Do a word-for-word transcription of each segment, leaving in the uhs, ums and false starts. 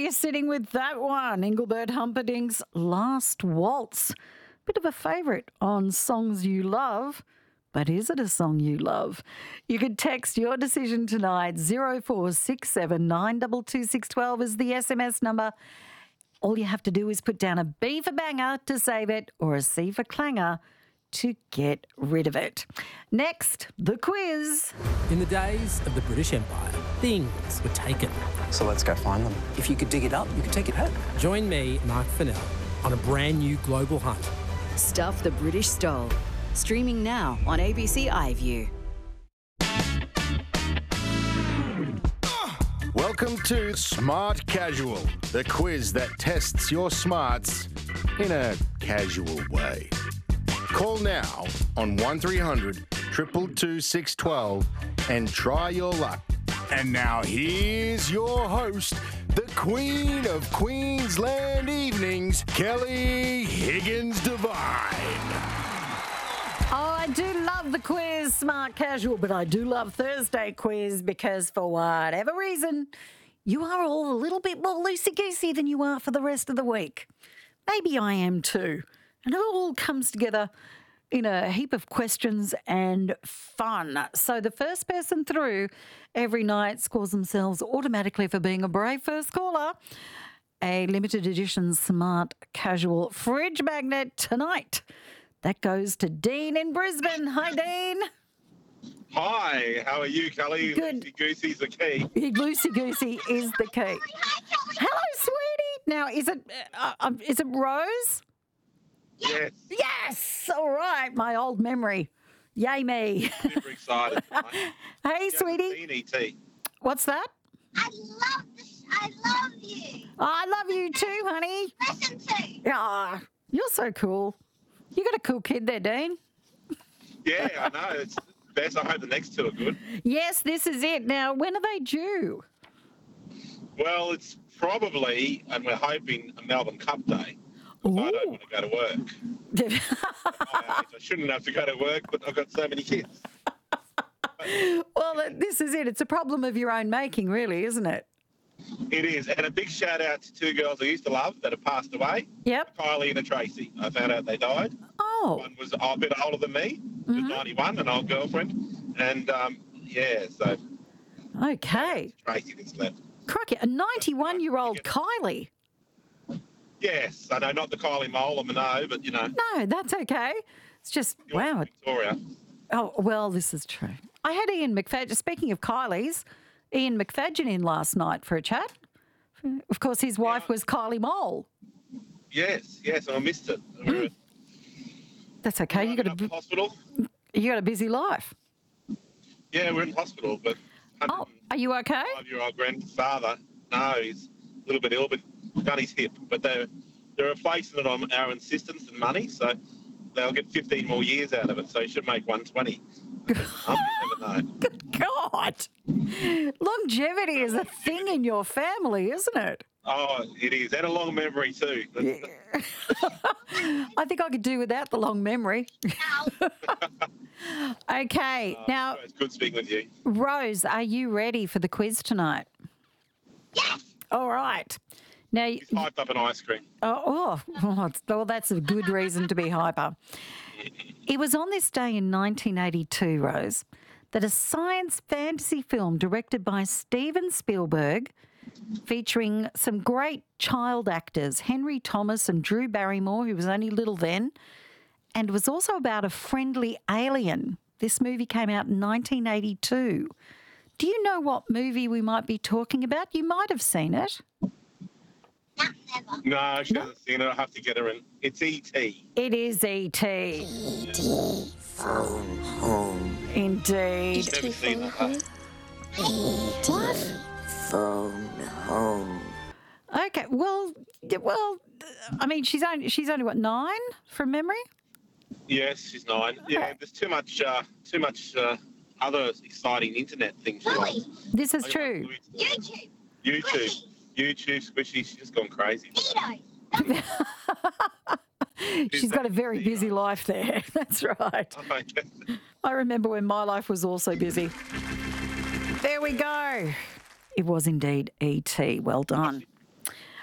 you're sitting with that one, Engelbert Humperdinck's Last Waltz. Bit of a favourite on Songs You Love. But is it a song you love? You can text your decision tonight. zero four six seven nine two two six one two is the S M S number. All you have to do is put down a B for banger to save it or a C for clanger to get rid of it. Next, the quiz. In the days of the British Empire, things were taken. So let's go find them. If you could dig it up, you could take it home. Join me, Mark Fennell, on a brand new global hunt. Stuff the British stole. Streaming now on A B C iView. Welcome to Smart Casual, the quiz that tests your smarts in a casual way. Call now on one three hundred, two two two, six one two and try your luck. And now here's your host, the Queen of Queensland Evenings, Kelly Higgins Devine. Oh, I do love the quiz, Smart Casual, but I do love Thursday quiz because for whatever reason, you are all a little bit more loosey-goosey than you are for the rest of the week. Maybe I am too. And it all comes together in a heap of questions and fun. So the first person through every night scores themselves automatically for being a brave first caller a limited edition Smart Casual fridge magnet tonight. That goes to Dean in Brisbane. Hi, Dean. Hi, how are you, Kelly? Good. Loosey Goosey's the key. Loosey goosey is the key. Hello, sweetie. Now, is it uh, um, is it Rose? Yes. Yes. All right. My old memory. Yay me. Super excited. Hey, sweetie. Seen E T. What's that? I love this. I love you. I love you too, honey. Listen to. Ah, you're so cool. You got a cool kid there, Dean. Yeah, I know. It's the best. I hope the next two are good. Yes, this is it. Now, when are they due? Well, it's probably, and we're hoping, a Melbourne Cup day. I don't want to go to work. I, I shouldn't have to go to work, but I've got so many kids. Well, this is it. It's a problem of your own making, really, isn't it? It is. And a big shout out to two girls I used to love that have passed away. Yep. Kylie and a Tracy. I found out they died. Oh. One was a bit older than me. She was Mhm. ninety-one, an old girlfriend. And, um, yeah, so Okay. Tracy that's left. Crikey, a ninety-one-year-old Kylie. Yes, I know, not the Kylie Mole or Minot, but, you know, No, that's okay. It's just, wow. Victoria. Oh, well, this is true. I had Ian McFadden, speaking of Kylie's, Ian McFadden in last night for a chat. Of course, his wife was Kylie Mole. Yes, yes, I missed it. We were That's okay. You got up to a hospital. you got a busy life. Yeah, we're in hospital, but Oh, are you okay? five-year-old grandfather, no, he's a little bit ill, but done his hip. But they're, they're replacing it on our insistence and money, so they'll get fifteen more years out of it, so he should make one twenty. um, you never know. Good God. Longevity is a thing in your family, isn't it? Oh, it is. And a long memory, too. I think I could do without the long memory. Okay, now, It's good speaking with you. Rose, are you ready for the quiz tonight? Yes. All right. Now, He's hyped up an ice cream. oh, oh, oh, it's- well, that's a good reason to be hyper. It was on this day in nineteen eighty-two, Rose, that a science fantasy film directed by Steven Spielberg, featuring some great child actors, Henry Thomas and Drew Barrymore, who was only little then, and was also about a friendly alien. This movie came out in nineteen eighty-two. Do you know what movie we might be talking about? You might have seen it. Not never. No, she hasn't seen it. I'll have to get her in. It's E T. It is E T. E T phone home. Indeed. Never seen that. What? Phone home. Okay, well, yeah, well, I mean, she's only she's only what, nine from memory? Yes, she's nine. Yeah, there's too much, uh, too much uh, other exciting internet things. she Really? likes. This is I true. like YouTube. YouTube, Squishy. YouTube, Squishy. She's just gone crazy. Neato. She's got a very busy life there. That's right. I remember when my life was also busy. There we go. It was indeed E T. Well done.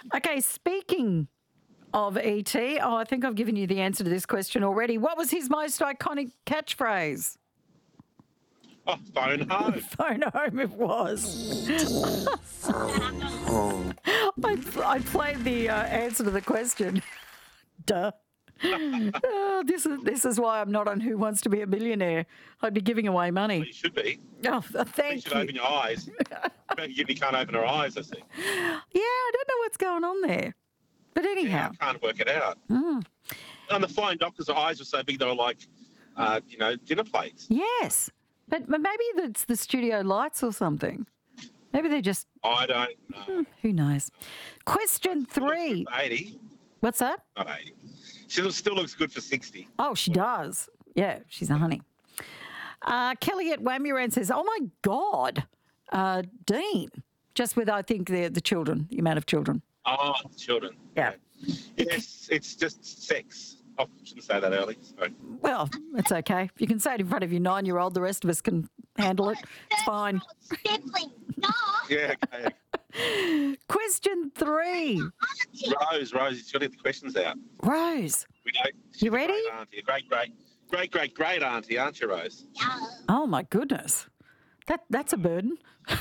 Okay, speaking of E T, oh, I think I've given you the answer to this question already. What was his most iconic catchphrase? Oh, phone home. Phone home it was. Phone home. I, I played the uh, answer to the question. Duh. Oh, this is this is why I'm not on Who Wants to Be a Millionaire. I'd be giving away money. You should be. Oh, You thank should you. open your eyes. You can't open her eyes, I see. Yeah, I don't know what's going on there. But Yeah, anyhow, I can't work it out. Mm. And the flying doctor's eyes were so big they were like, uh, you know, dinner plates. yes. But, but maybe it's the studio lights or something. Maybe they're just, I don't know. who knows. Question three. eighty, What's that? not eighty. She still looks good for sixty. Oh, she does. Yeah, she's a honey. Uh, Kelly at Wamuran says, oh, my God, uh, Dean. Just with, I think, the, the children, the amount of children. Oh, children. Yeah. Yes, it's just sex. Oh, I shouldn't say that early. Sorry. Well, it's okay. If you can say it in front of your nine-year-old, the rest of us can handle it. It's fine. Sibling. No. Yeah, okay. Question three. Rose, Rose, you've got to get the questions out. Rose. We know, she's You a ready? Great auntie, a great, great, great, great, great auntie, aren't you, Rose? Oh, my goodness. That That's a burden.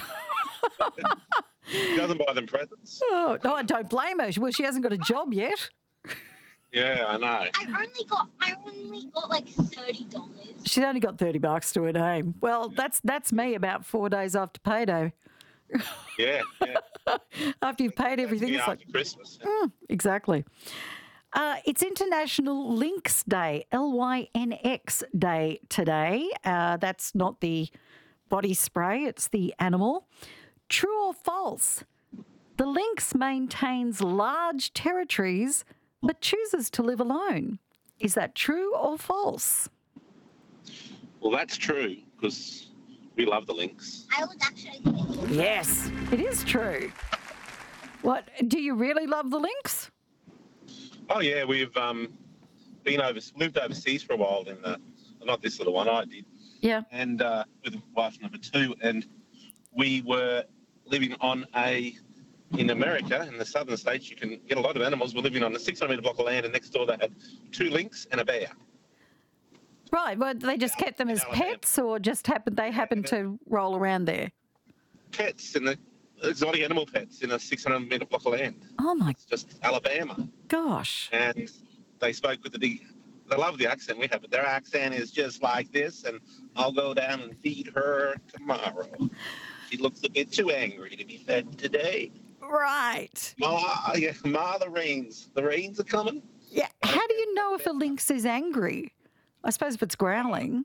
She doesn't buy them presents. Oh, no, I don't blame her. Well, she hasn't got a job yet. Yeah, I know. I only got I only got like thirty dollars. She's only got thirty bucks to her name. Well, that's that's me about four days after payday. Yeah, yeah. After you've paid everything, Yeah, it's like, after Christmas. exactly. Uh, it's International Lynx Day, L Y N X Day today. Uh, that's not the body spray, it's the animal. True or false? The lynx maintains large territories but chooses to live alone. Is that true or false? Well, that's true because we love the lynx. I was actually thinking. Yes, it is true. What, do you really love the lynx? Oh yeah, we've um, been over, lived overseas for a while. In the, not this little one, I did, Yeah. and uh, with wife number two, and we were living on a. In America, in the southern states, you can get a lot of animals. We're living on a six hundred metre block of land, and next door they had two lynx and a bear. Right, well, they just kept them as Alabama. pets or just happened they happened to roll around there? Pets in the exotic animal pets in a six hundred metre block of land. Oh, my It's just Alabama. gosh. And they spoke with the big, they love the accent we have, but their accent is just like this, and I'll go down and feed her tomorrow. She looks a bit too angry to be fed today. Right. Ma, yeah, Ma, the rains. The rains are coming. Yeah. How do you know if a lynx is angry? I suppose if it's growling.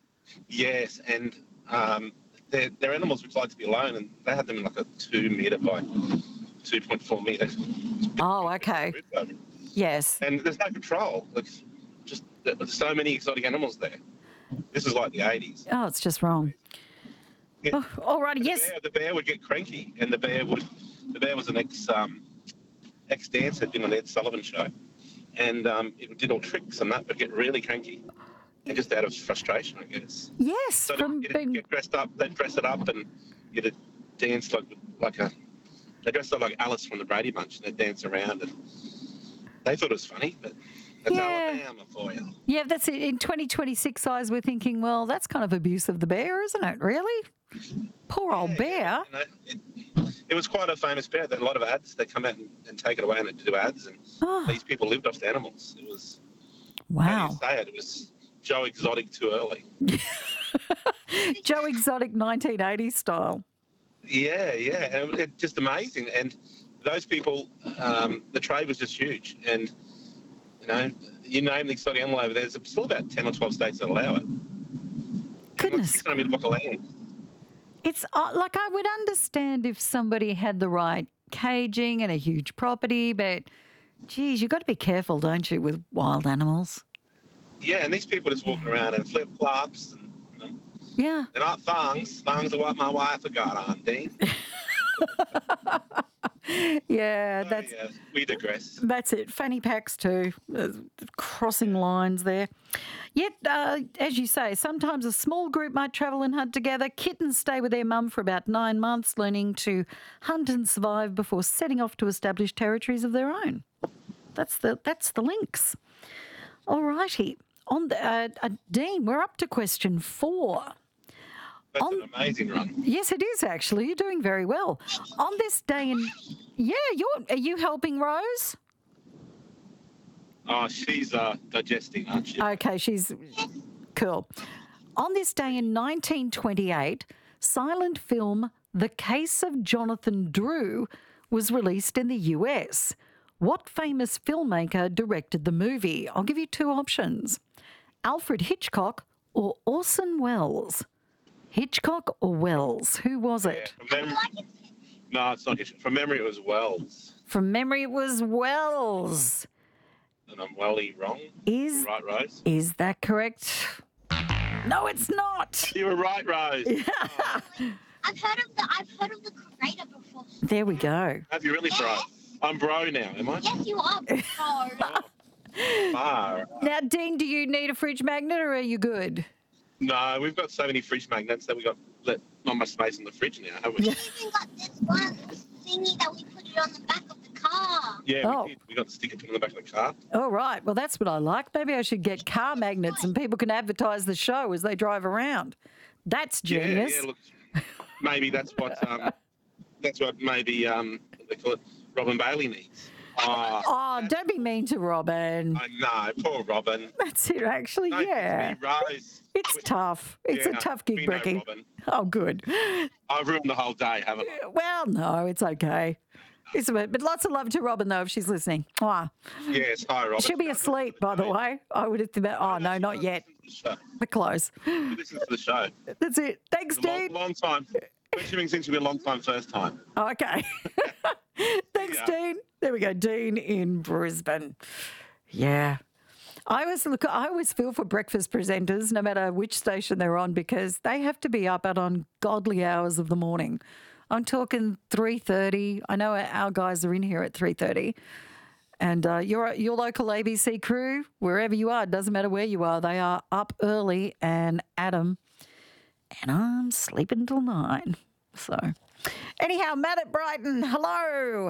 Yes, and um, they're, they're animals which like to be alone, and they have them in like a two metre by two point four metre. Oh, okay. Yes. And there's no control. Like, just there's so many exotic animals there. This is like the eighties. Oh, it's just wrong. Yeah. Oh, all righty. The Yes. bear, the bear would get cranky, and the bear would. The bear was an ex um, ex dancer, had been on the Ed Sullivan show, and um, it did all tricks and that, but get really cranky, and just out of frustration, I guess. Yes. So From they'd being, get dressed up, they'd dress it up, and you'd dance like like a. They dressed up like Alice from the Brady Bunch, and they'd dance around, and they thought it was funny, but that's Yeah. Alabama for you. yeah, that's it. In twenty twenty-six eyes, we're thinking, well, that's kind of abuse of the bear, isn't it? Really? Poor old bear. You know, it, it was quite a famous bear. There were a lot of ads. They come out and, and take it away and do ads, and Oh. these people lived off the animals. It was how do Wow. you say it? It was Joe Exotic too early. Joe Exotic nineteen eighties style. Yeah, yeah, and it, just amazing. And those people, um, the trade was just huge. And you know, you name the exotic animal over there. There's still about ten or twelve states that allow it. Goodness. six hundred metre block of land. It's uh, like I would understand if somebody had the right caging and a huge property, but geez, you've got to be careful, don't you, with wild animals? Yeah, and these people just walking around in flip flops. And, you know, Yeah. they're not thongs. Thongs are what my wife got on, Dean. Yeah, Oh, that's yeah, we digress. that's it. Fanny packs too, uh, crossing lines there. Yet, uh, as you say, sometimes a small group might travel and hunt together. Kittens stay with their mum for about nine months, learning to hunt and survive before setting off to establish territories of their own. That's the that's the links. All righty. On the, uh, uh, Dean, we're up to question four. That's On- an amazing run. Yes, it is actually. You're doing very well. On this day in, yeah, you're. Are you helping Rose? Oh, she's uh, digesting, aren't she? Okay, she's cool. On this day in nineteen twenty-eight, silent film The Case of Jonathan Drew was released in the U S. What famous filmmaker directed the movie? I'll give you two options: Alfred Hitchcock or Orson Welles. Hitchcock or Wells? Who was it? From memory, no, it's not Hitchcock. From memory, it was Wells. From memory, it was Wells. And I'm welly wrong. Is Right, Rose? is that correct? No, it's not. You were right, Rose. I've heard of the I've heard of the creator before. There we go. Have you really, bro? I'm bro now, am I? Yes, you are. bro. Far. Now, Dean, do you need a fridge magnet or are you good? No, we've got so many fridge magnets that we got let, not much space in the fridge now, have we? We even got this one thingy that we put it on the back of the car. Yeah, Oh. we did. We got the sticker put on the back of the car. All right. Well, that's what I like. Maybe I should get car magnets and people can advertise the show as they drive around. That's genius. Yeah, yeah. Look, maybe that's what um, that's what maybe um, what they call it, Robin Bailey needs. Oh, Oh, don't be mean to Robin. I know, poor Robin. That's it, actually. No, Yeah. it's me, Rose. It's tough. It's a Yeah, tough we gig, know Ricky. Robin. Oh, good. I've ruined the whole day, haven't I? Well, no, it's okay. It's a bit, but lots of love to Robin, though, if she's listening. Oh, Yes, hi, Robin. she'll be asleep, by the way. I would have thought, oh, no, not yet. We're close. Listen to the show. That's it. Thanks, It's a long, Dean. long time. Questioning seems to be a long time first time. Okay. Thanks, Yeah. Dean. There we go. Dean in Brisbane. Yeah. I always look. I always feel for breakfast presenters, no matter which station they're on, because they have to be up at ungodly hours of the morning. I'm talking three thirty. I know our guys are in here at three thirty, and uh, your your local A B C crew, wherever you are, doesn't matter where you are, they are up early and at 'em. And I'm sleeping till nine. So, anyhow, Matt at Brighton, hello.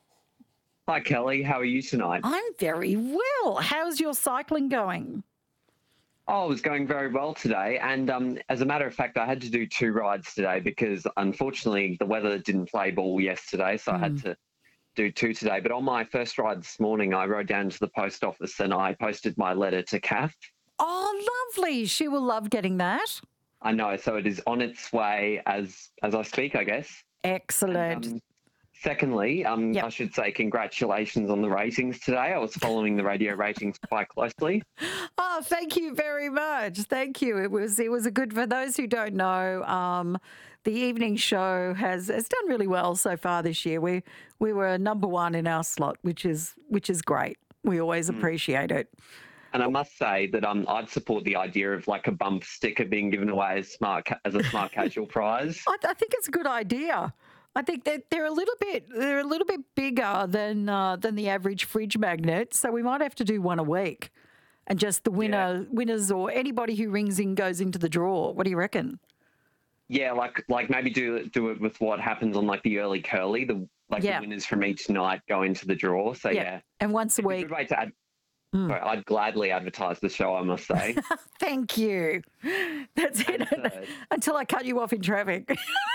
Hi, Kelly. How are you tonight? I'm very well. How's your cycling going? Oh, it was going very well today. And um, as a matter of fact, I had to do two rides today because unfortunately the weather didn't play ball yesterday. So I had to do two today. But on my first ride this morning, I rode down to the post office and I posted my letter to Kath. Oh, lovely. She will love getting that. I know. So it is on its way as as I speak, I guess. Excellent. Um, Secondly, um, Yep. I should say congratulations on the ratings today. I was following the radio ratings quite closely. Oh, thank you very much. Thank you. It was it was a good, for those who don't know, um, the evening show has has done really well so far this year. We we were number one in our slot, which is which is great. We always appreciate it. And I must say that um, I'd support the idea of like a bump sticker being given away as smart ca- as a smart casual prize. I, I think it's a good idea. I think that they're a little bit they're a little bit bigger than uh, than the average fridge magnet, so we might have to do one a week, and just the winner winners or anybody who rings in goes into the draw. What do you reckon? Yeah, like like maybe do do it with what happens on like the early curly. The like Yeah. the winners from each night go into the draw. So yeah, And once a It'd be a week. good way to add. Sorry, I'd gladly advertise the show. I must say. Thank you. That's it. And third- Until I cut you off in traffic.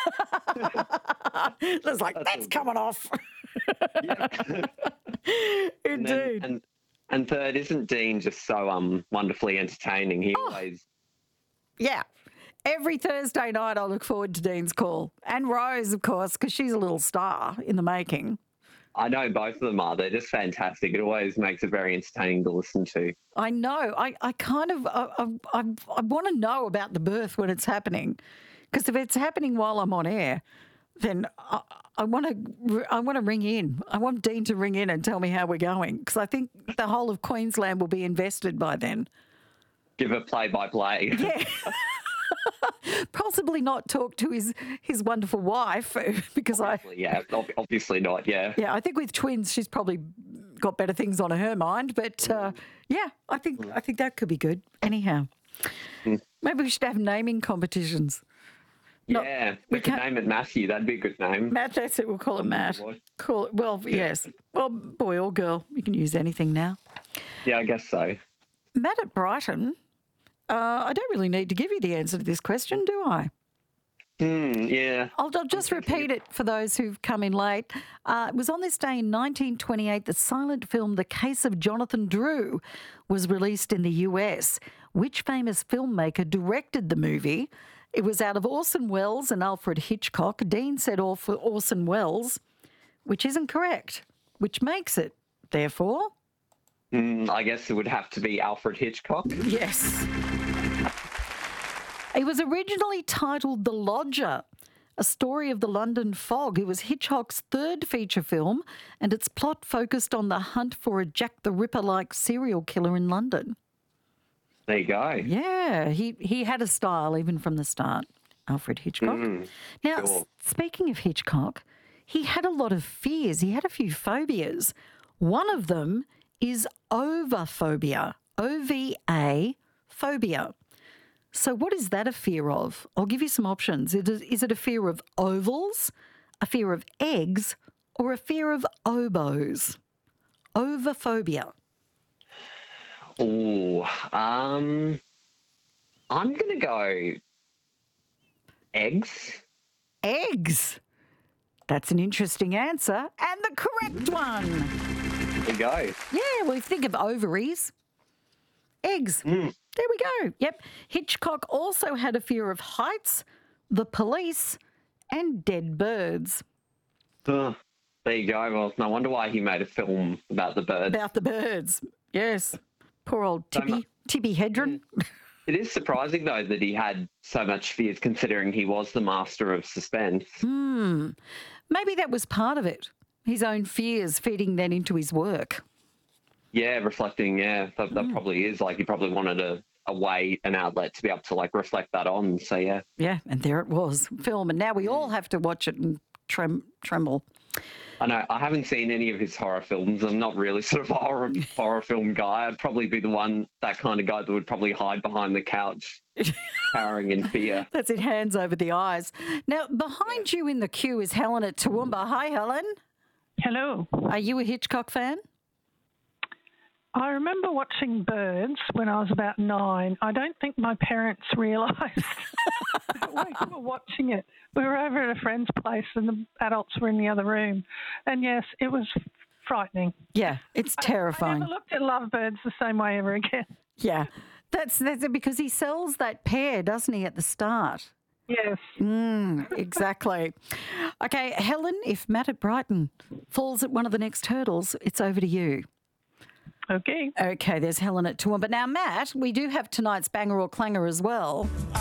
It's like, that's all coming off. Yeah. And, then- Indeed. and and third, isn't Dean just so um wonderfully entertaining? He Oh. always. Yeah. Every Thursday night, I look forward to Dean's call. And Rose, of course, because she's a little star in the making. I know both of them are. They're just fantastic. It always makes it very entertaining to listen to. I know. I, I kind of I, I, I, I want to know about the birth when it's happening, because if it's happening while I'm on air, then I, I want to I want to ring in. I want Dean to ring in and tell me how we're going, because I think the whole of Queensland will be invested by then. Give a play by play. Yeah. Possibly not talk to his, his wonderful wife because I... Yeah, ob- obviously not, yeah. Yeah, I think with twins, she's probably got better things on her mind. But uh, yeah, I think I think that could be good. Anyhow, maybe we should have naming competitions. Not- Yeah, we we could can't- name it Matthew. That'd be a good name. Matt, that's it. We'll call it Matt. boy. Call it. Well, yes. Well, boy or girl, you can use anything now. Yeah, I guess so. Matt at Brighton. Uh, I don't really need to give you the answer to this question, do I? Hmm, yeah. I'll, I'll just repeat it for those who've come in late. Uh, it was on this day in nineteen twenty-eight the silent film The Case of Jonathan Drew was released in the U S. Which famous filmmaker directed the movie? It was out of Orson Welles and Alfred Hitchcock. Dean said all for Orson Welles, which isn't correct, which makes it, therefore... Mm, I guess it would have to be Alfred Hitchcock. Yes. It was originally titled The Lodger, a story of the London fog. It was Hitchcock's third feature film, and its plot focused on the hunt for a Jack the Ripper-like serial killer in London. There you go. Yeah, he, he had a style even from the start, Alfred Hitchcock. Mm, now, sure. s- speaking of Hitchcock, he had a lot of fears. He had a few phobias. One of them is ovophobia, O V A, phobia. So what is that a fear of? I'll give you some options. It is, is it a fear of ovals, a fear of eggs, or a fear of oboes? Ovophobia. Oh, um, I'm going to go eggs. Eggs. That's an interesting answer and the correct one. There you go. Yeah, well, think of ovaries. Eggs. There we go. Yep. Hitchcock also had a fear of heights, the police, and dead birds. Uh, there you go. Well, no wonder why he made a film about the birds. About the birds. Yes. Poor old So Tippy, mu- Tippy Hedren. It is surprising, though, that he had so much fears, considering he was the master of suspense. Maybe that was part of it. His own fears feeding that into his work. Yeah, reflecting, yeah, that, that probably is. Like, he probably wanted a, a way, an outlet to be able to, like, reflect that on. So, yeah. Yeah, and there it was, film. And now we all have to watch it and trem- tremble. I know, I haven't seen any of his horror films. I'm not really sort of a horror, horror film guy. I'd probably be the one, that kind of guy that would probably hide behind the couch, cowering in fear. That's it, hands over the eyes. Now, behind you in the queue is Helen at Toowoomba. Hi, Helen. Hello. Are you a Hitchcock fan? I remember watching Birds when I was about nine. I don't think my parents realised that we were watching it. We were over at a friend's place and the adults were in the other room. And yes, it was frightening. Yeah, it's I terrifying. never looked at Lovebirds the same way ever again. Yeah, that's that's it, because he sells that pair, doesn't he, at the start? Yes. Mm, exactly. Okay, Helen, if Matt at Brighton falls at one of the next hurdles, it's over to you. Okay. Okay, there's Helen at Toowoomba. Now, Matt, we do have tonight's banger or clanger as well.